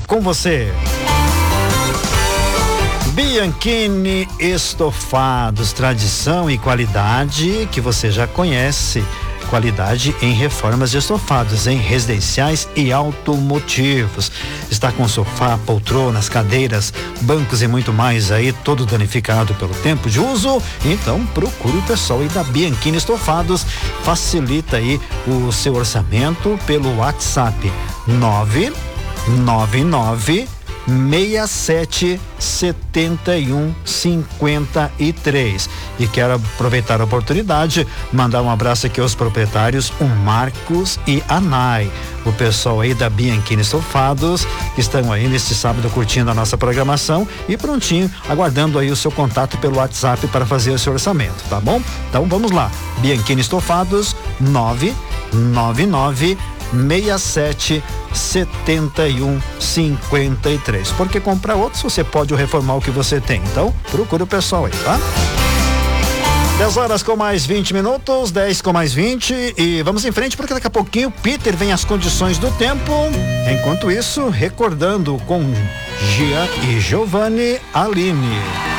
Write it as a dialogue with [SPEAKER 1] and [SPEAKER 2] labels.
[SPEAKER 1] com você. Bianchini Estofados, tradição e qualidade que você já conhece. Qualidade em reformas de estofados, em residenciais e automotivos. Está com sofá, poltronas, cadeiras, bancos e muito mais aí, todo danificado pelo tempo de uso? Então procure o pessoal aí da Bianchini Estofados. Facilita aí o seu orçamento pelo WhatsApp 999 67 71 53. E quero aproveitar a oportunidade, mandar um abraço aqui aos proprietários, o Marcos e a Nai, o pessoal aí da Bianchini Estofados, que estão aí neste sábado curtindo a nossa programação e prontinho, aguardando aí o seu contato pelo WhatsApp para fazer o seu orçamento, tá bom? Então vamos lá, Bianchini Estofados 999 67 71 53. Porque comprar outros você pode reformar o que você tem. Então, procura o pessoal aí, tá? 10 horas com mais 20 minutos, 10 com mais 20 e vamos em frente porque daqui a pouquinho Peter vem as condições do tempo. Enquanto isso, recordando com Gia e Giovanni Aline.